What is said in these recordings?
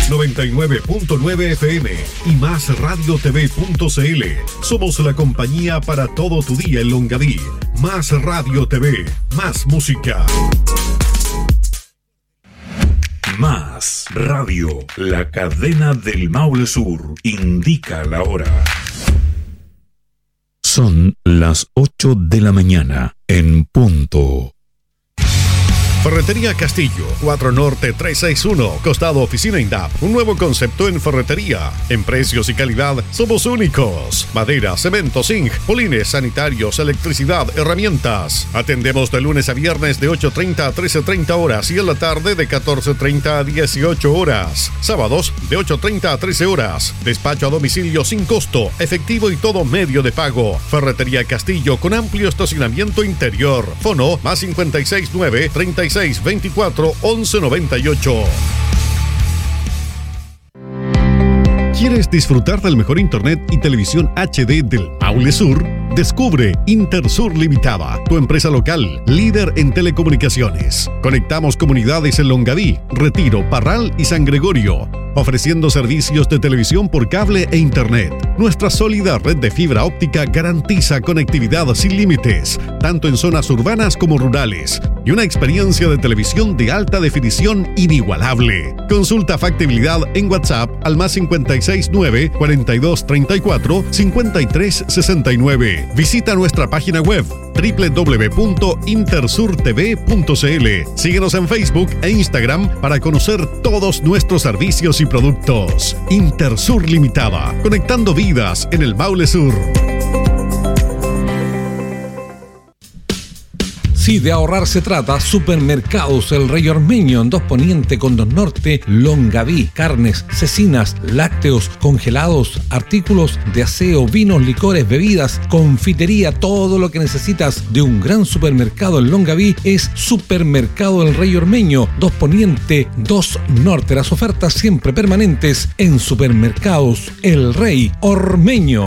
99.9 FM y MásRadioTV.cl. Somos la compañía para todo tu día en Longaví. Más Radio TV, más música. Más Radio, la cadena del Maule Sur, indica la hora. Son las 8 de la mañana en punto. Ferretería Castillo, 4 Norte 361, costado Oficina INDAP. Un nuevo concepto en ferretería. En precios y calidad somos únicos. Madera, cemento, zinc, polines, sanitarios, electricidad, herramientas. Atendemos de lunes a viernes de 8:30 a 13:30 horas y en la tarde de 14:30 a 18 horas. Sábados de 8:30 a 13 horas. Despacho a domicilio sin costo, efectivo y todo medio de pago. Ferretería Castillo con amplio estacionamiento interior. Fono más 569 36 24 11 98. ¿Quieres disfrutar del mejor internet y televisión HD del Maule Sur? Descubre Intersur Limitada, tu empresa local, líder en telecomunicaciones. Conectamos comunidades en Longaví, Retiro, Parral y San Gregorio, ofreciendo servicios de televisión por cable e internet. Nuestra sólida red de fibra óptica garantiza conectividad sin límites, tanto en zonas urbanas como rurales, y una experiencia de televisión de alta definición inigualable. Consulta factibilidad en WhatsApp al más 569 42 34 53 69. Visita nuestra página web www.intersurtv.cl. Síguenos en Facebook e Instagram para conocer todos nuestros servicios y productos. Intersur Limitada, conectando vidas en el Maule Sur. Si de ahorrar se trata, Supermercados El Rey Ormeño en 2 Poniente con 2 Norte, Longaví, carnes, cecinas, lácteos, congelados, artículos de aseo, vinos, licores, bebidas, confitería, todo lo que necesitas de un gran supermercado en Longaví es Supermercado El Rey Ormeño, 2 Poniente, 2 Norte. Las ofertas siempre permanentes en Supermercados El Rey Ormeño.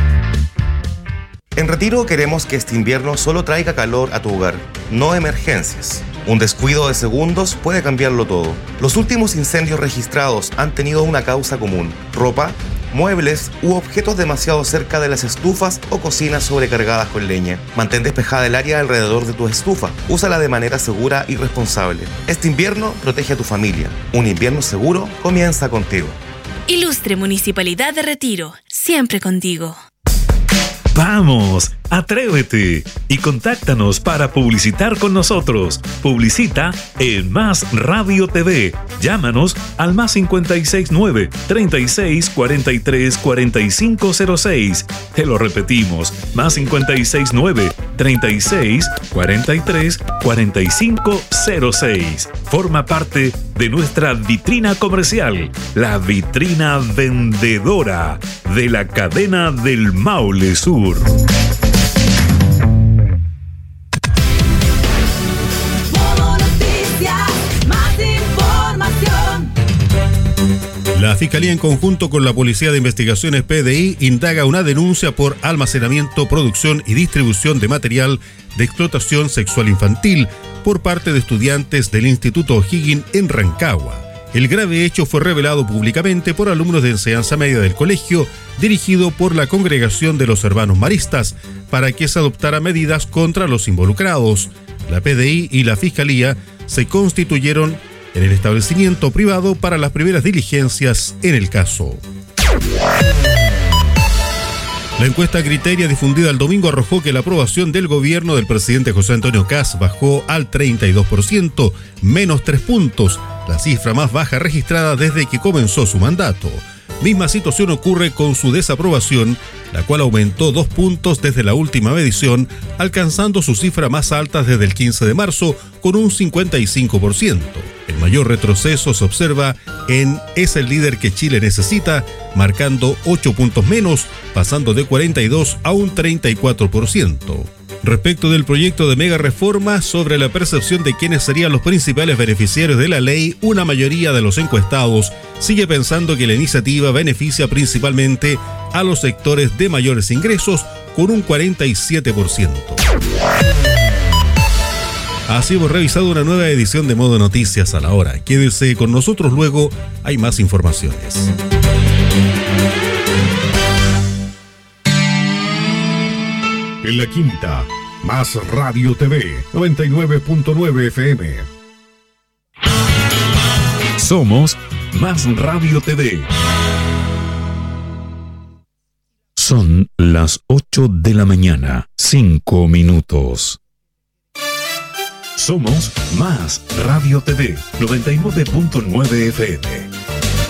En Retiro queremos que este invierno solo traiga calor a tu hogar, no emergencias. Un descuido de segundos puede cambiarlo todo. Los últimos incendios registrados han tenido una causa común: ropa, muebles u objetos demasiado cerca de las estufas o cocinas sobrecargadas con leña. Mantén despejada el área alrededor de tu estufa. Úsala de manera segura y responsable. Este invierno protege a tu familia. Un invierno seguro comienza contigo. Ilustre Municipalidad de Retiro, siempre contigo. ¡Vamos! ¡Atrévete! Y contáctanos para publicitar con nosotros. Publicita en Más Radio TV. Llámanos al más 569 36 43 4506. Te lo repetimos, más 569 36 43 4506. Forma parte de nuestra vitrina comercial, la vitrina vendedora de la cadena del Maule Sur. La Fiscalía, en conjunto con la Policía de Investigaciones PDI, indaga una denuncia por almacenamiento, producción y distribución de material de explotación sexual infantil por parte de estudiantes del Instituto O'Higgins en Rancagua. El grave hecho fue revelado públicamente por alumnos de enseñanza media del colegio, dirigido por la Congregación de los Hermanos Maristas, para que se adoptara medidas contra los involucrados. La PDI y la Fiscalía se constituyeron en el establecimiento privado para las primeras diligencias en el caso. La encuesta Criteria difundida el domingo arrojó que la aprobación del gobierno del presidente José Antonio Kast bajó al 32%, menos 3 puntos, la cifra más baja registrada desde que comenzó su mandato. Misma situación ocurre con su desaprobación, la cual aumentó 2 puntos desde la última medición, alcanzando su cifra más alta desde el 15 de marzo con un 55%. El mayor retroceso se observa en Es el líder que Chile necesita, marcando 8 puntos menos, pasando de 42 a un 34%. Respecto del proyecto de mega reforma sobre la percepción de quiénes serían los principales beneficiarios de la ley, una mayoría de los encuestados sigue pensando que la iniciativa beneficia principalmente a los sectores de mayores ingresos, con un 47%. Así hemos revisado una nueva edición de Modo Noticias a la hora. Quédese con nosotros, luego hay más informaciones. En la quinta, más Radio TV, 99.9 FM. Somos Más Radio TV. Son las 8 de la mañana, 5 minutos. Somos Más Radio TV, 99.9 FM.